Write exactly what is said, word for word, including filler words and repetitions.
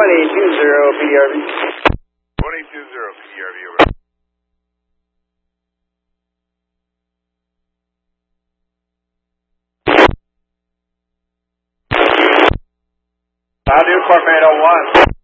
twenty two zero P D R V. twenty two zero P D R V, over. I'll do Cormado one.